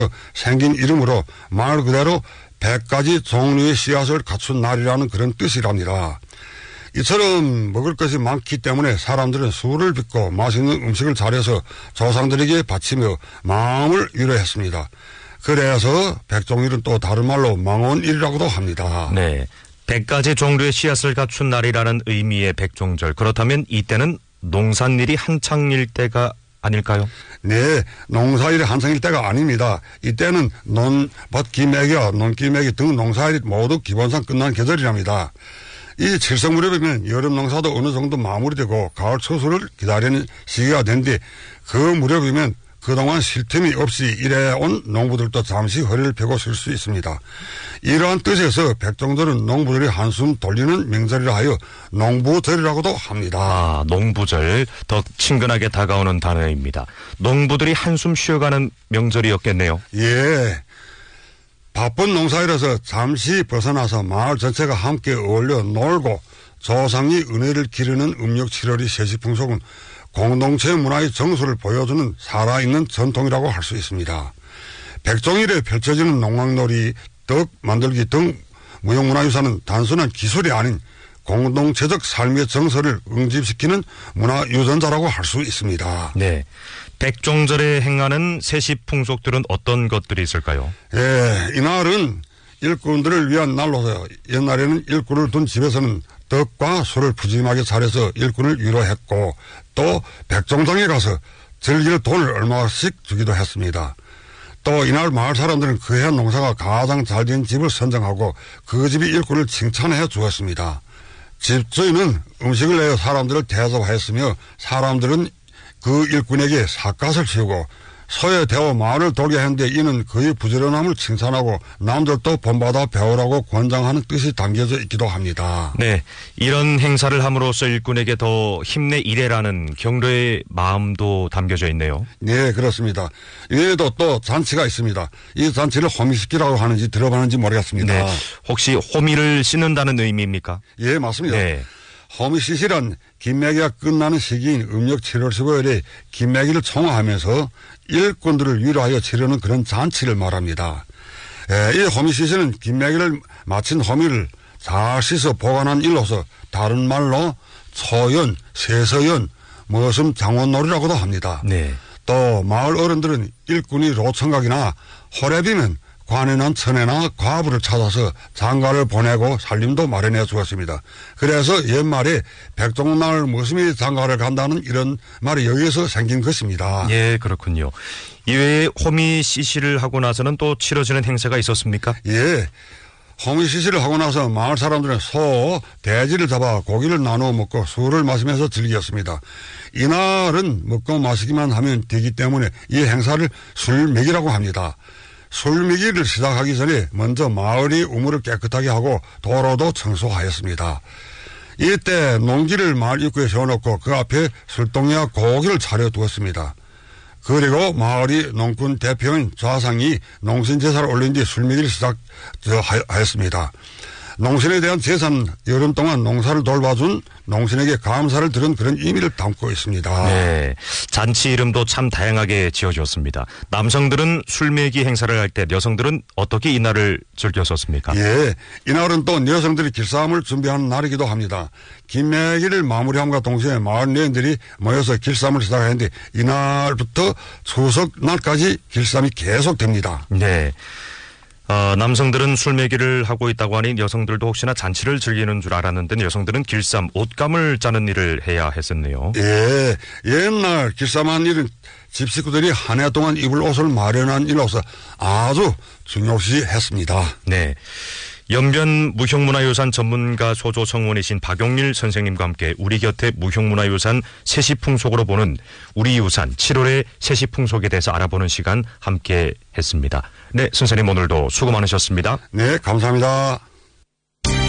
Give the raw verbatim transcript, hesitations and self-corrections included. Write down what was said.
생긴 이름으로 말 그대로 백 가지 종류의 씨앗을 갖춘 날이라는 그런 뜻이랍니다. 이처럼 먹을 것이 많기 때문에 사람들은 수를 빚고 맛있는 음식을 차려서 조상들에게 바치며 마음을 위로했습니다. 그래서 백종일은 또 다른 말로 망원일이라고도 합니다. 네, 백 가지 종류의 씨앗을 갖춘 날이라는 의미의 백종절. 그렇다면 이때는 농산일이 한창일 때가 아닐까요? 네, 농사일이 한창일 때가 아닙니다. 이때는 논밭 기매기와 논기매기 등 농사일이 모두 기본상 끝난 계절이랍니다. 이 칠성 무렵이면 여름 농사도 어느 정도 마무리되고 가을 추수를 기다리는 시기가 된뒤 그 무렵이면 그동안 쉴 틈이 없이 일해온 농부들도 잠시 허리를 펴고 쉴 수 있습니다. 이러한 뜻에서 백종절은 농부들이 한숨 돌리는 명절이라 하여 농부절이라고도 합니다. 아, 농부절. 더 친근하게 다가오는 단어입니다. 농부들이 한숨 쉬어가는 명절이었겠네요. 예. 바쁜 농사일에서 잠시 벗어나서 마을 전체가 함께 어울려 놀고 조상이 은혜를 기르는 음력 칠월이 세시풍속은 공동체 문화의 정수를 보여주는 살아있는 전통이라고 할 수 있습니다. 백종일에 펼쳐지는 농악놀이, 떡 만들기 등 무형문화유산은 단순한 기술이 아닌 공동체적 삶의 정서를 응집시키는 문화유전자라고 할 수 있습니다. 네, 백종절에 행하는 세시풍속들은 어떤 것들이 있을까요? 예, 이날은 일꾼들을 위한 날로서 옛날에는 일꾼을 둔 집에서는 떡과 술을 푸짐하게 차려서 일꾼을 위로했고 또 백종장에 가서 즐길 돈을 얼마씩 주기도 했습니다. 또 이날 마을 사람들은 그해 농사가 가장 잘 된 집을 선정하고 그 집이 일꾼을 칭찬해 주었습니다. 집주인은 음식을 내어 사람들을 대접하였으며 사람들은 그 일꾼에게 삿갓을 치우고 소외되어 마을을 돌게 했는데 이는 그의 부지런함을 칭찬하고 남들도 본받아 배우라고 권장하는 뜻이 담겨져 있기도 합니다. 네, 이런 행사를 함으로써 일꾼에게 더 힘내 일해라는 격려의 마음도 담겨져 있네요. 네, 그렇습니다. 이외에도 또 잔치가 있습니다. 이 잔치를 호미시키라고 하는지 들어봤는지 모르겠습니다. 네, 혹시 호미를 씻는다는 의미입니까? 예, 맞습니다. 네. 호미시시란 김매기가 끝나는 시기인 음력 칠월 십오일에 김매기를 총화하면서 일꾼들을 위로하여 치르는 그런 잔치를 말합니다. 에, 이 호미시시는 김매기를 마친 호미를 잘 씻어 보관한 일로서 다른 말로 초연, 세서연, 머슴 장원놀이라고도 합니다. 네. 또 마을 어른들은 일꾼이 로청각이나 호랩이면 관에는 천에나 과부를 찾아서 장가를 보내고 살림도 마련해 주었습니다. 그래서 옛말에 백종날 머슴이 장가를 간다는 이런 말이 여기에서 생긴 것입니다. 예, 그렇군요. 이외에 호미 씨씨를 하고 나서는 또 치러지는 행사가 있었습니까? 예. 호미 씨씨를 하고 나서 마을 사람들은 소, 돼지를 잡아 고기를 나누어 먹고 술을 마시면서 즐겼습니다. 이날은 먹고 마시기만 하면 되기 때문에 이 행사를 술매기라고 합니다. 술미기를 시작하기 전에 먼저 마을이 우물을 깨끗하게 하고 도로도 청소하였습니다. 이때 농기를 마을 입구에 세워놓고 그 앞에 술동이와 고기를 차려두었습니다. 그리고 마을이 농군 대표인 좌상이 농신제사를 올린 뒤 술미기를 시작하였습니다. 농신에 대한 제사는 여름 동안 농사를 돌봐준 농신에게 감사를 들은 그런 의미를 담고 있습니다. 네, 잔치 이름도 참 다양하게 지어졌습니다. 남성들은 술매기 행사를 할 때 여성들은 어떻게 이날을 즐겼었습니까? 예, 이날은 또 여성들이 길쌈을 준비하는 날이기도 합니다. 김매기를 마무리함과 동시에 마을 여인들이 모여서 길쌈을 시작하는데 이날부터 추석 날까지 길쌈이 계속됩니다. 네. 어, 남성들은 술매기를 하고 있다고 하니 여성들도 혹시나 잔치를 즐기는 줄 알았는데 여성들은 길쌈, 옷감을 짜는 일을 해야 했었네요. 예, 옛날 길쌈한 일은 집 식구들이 한 해 동안 입을 옷을 마련한 일로서 아주 중요시했습니다. 네. 연변 무형문화유산 전문가 소조 성원이신 박용일 선생님과 함께 우리 곁에 무형문화유산 세시풍속으로 보는 우리 유산 칠월의 세시풍속에 대해서 알아보는 시간 함께 했습니다. 네, 선생님 오늘도 수고 많으셨습니다. 네, 감사합니다.